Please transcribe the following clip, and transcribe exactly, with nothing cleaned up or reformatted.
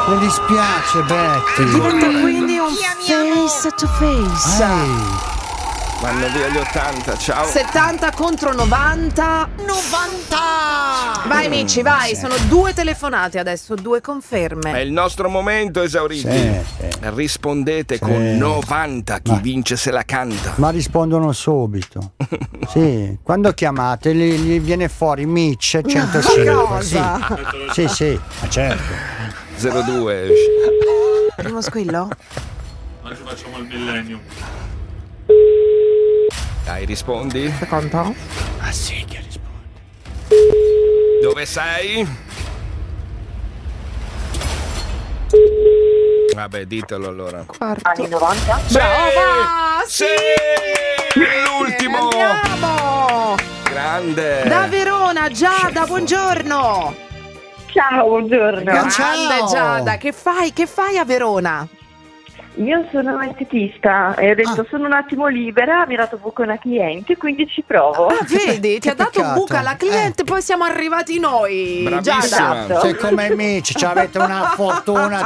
Mi dispiace, Betty. Diventa quindi un face to face. Ehi. Vanno via gli ottanta, ciao. settanta contro novanta. novanta! Vai amici, vai, sono due telefonate adesso, due conferme. È il nostro momento, esauriti. Sì, sì. Rispondete Sì. con novanta, chi Ma- vince se la canta. Ma rispondono subito. Sì, quando chiamate gli, gli viene fuori Mitch centocinque. Cosa? Sì, sì, sì, ma certo. zero due. Primo squillo? Oggi facciamo il millennium. Dai, rispondi. Secondo? Ah sì, che risponde. Dove sei? Vabbè, ditelo allora. Quarto. Anni novanta? Brava! Sì! L'ultimo! Andiamo! Grande! Da Verona, Giada, buongiorno! Ciao, buongiorno. Ma ciao. Grande Giada, che fai? Che fai a Verona? Io sono estetista e ho detto Ah. sono un attimo libera, mi ha dato buco una cliente, quindi ci provo. Ah, vedi, ti Che ha dato peccato. buca la cliente, poi siamo arrivati noi. Bravissima. Giada. Esatto. Sei come Mitch, avete una fortuna